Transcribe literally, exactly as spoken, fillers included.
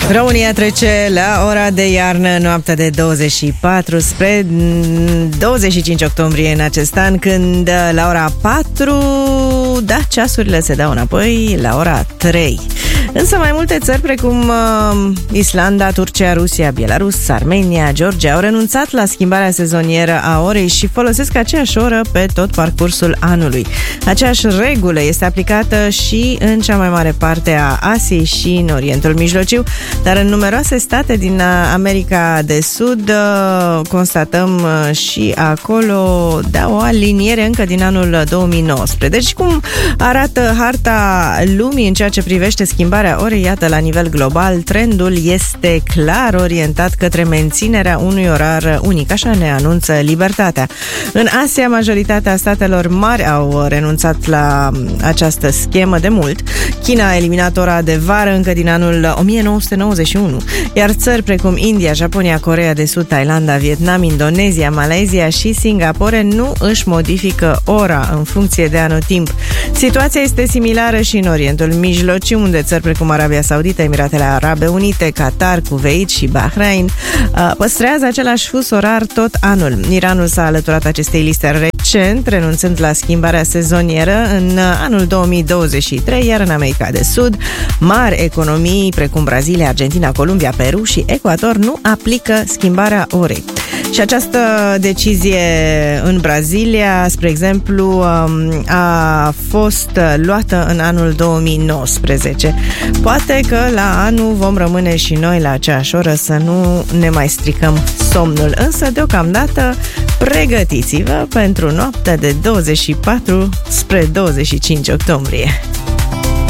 România trece la ora de iarnă, noaptea de douăzeci și patru spre douăzeci și cinci octombrie în acest an, când la ora patru, da, ceasurile se dau înapoi la ora trei. Însă mai multe țări precum uh, Islanda, Turcia, Rusia, Belarus, Armenia, Georgia au renunțat la schimbarea sezonieră a orei și folosesc aceeași oră pe tot parcursul anului. Aceeași regulă este aplicată și în cea mai mare parte a Asiei și în Orientul Mijlociu, dar în numeroase state din America de Sud uh, constatăm uh, și acolo da, o aliniere încă din anul două mii nouăsprezece. Deci cum arată harta lumii în ceea ce privește schimbarea orei? Iată, la nivel global, trendul este clar orientat către menținerea unui orar unic, așa ne anunță Libertatea. În Asia, majoritatea statelor mari au renunțat la această schemă de mult. China a eliminat ora de vară încă din anul o mie nouă sute nouăzeci și unu, iar țări precum India, Japonia, Coreea de Sud, Thailanda, Vietnam, Indonezia, Malaysia și Singapore nu își modifică ora în funcție de anotimp. Situația este similară și în Orientul Mijlociu, unde țări precum Arabia Saudită, Emiratele Arabe Unite, Qatar, Kuwait și Bahrain păstrează același fus orar tot anul. Iranul s-a alăturat acestei liste recent, renunțând la schimbarea sezonieră în anul două mii douăzeci și trei, iar în America de Sud, mari economii precum Brazilia, Argentina, Columbia, Peru și Ecuador nu aplică schimbarea orei. Și această decizie în Brazilia, spre exemplu, a fost luată în anul două mii nouăsprezece. Poate că la anul vom rămâne și noi la aceeași oră, să nu ne mai stricăm somnul. Însă, deocamdată, pregătiți-vă pentru noaptea de douăzeci și patru spre douăzeci și cinci octombrie.